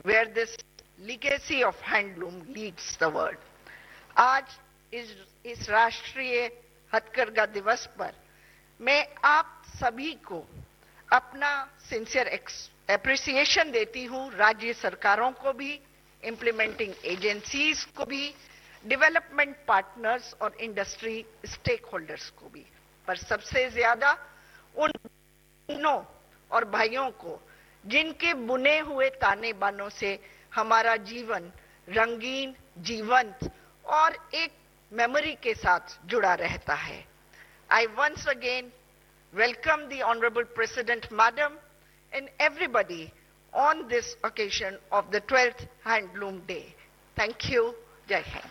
where this legacy of handloom leads the world. आज इस राष्ट्रीय हथकरघा दिवस पर मैं आप सभी को अपना सिंसियर एप्रिसिएशन देती हूँ, राज्य सरकारों को भी, इम्प्लीमेंटिंग एजेंसीज को भी, डेवलपमेंट पार्टनर्स और इंडस्ट्री स्टेक होल्डर्स को भी, पर सबसे ज्यादा उन बहनों और भाइयों को जिनके बुने हुए ताने बानों से हमारा जीवन रंगीन, जीवंत और एक मेमोरी के साथ जुड़ा रहता है. I once again welcome the Honorable President Madam and everybody on this occasion of the 12th Handloom Day. Thank you. Jai Hind.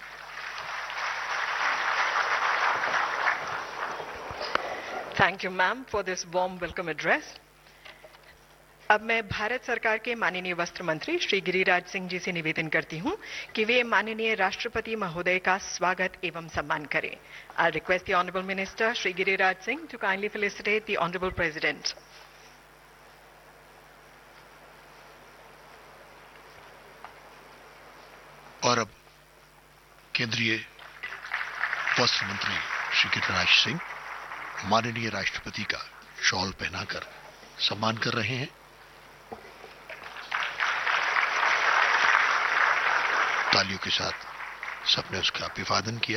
Thank you, ma'am, for this warm welcome address. अब मैं भारत सरकार के माननीय वस्त्र मंत्री श्री गिरिराज सिंह जी से निवेदन करती हूं कि वे माननीय राष्ट्रपति महोदय का स्वागत एवं सम्मान करें. I request the Honorable Minister Shri Giriraj Singh to kindly felicitate the Honorable President. और अब केंद्रीय वस्त्र मंत्री श्री गिरिराज सिंह माननीय राष्ट्रपति का शॉल पहनाकर सम्मान कर रहे हैं. तालियों के साथ सबने उसका अभिवादन किया.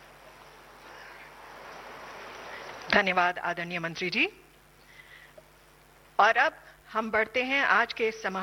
धन्यवाद आदरणीय मंत्री जी. और अब हम बढ़ते हैं आज के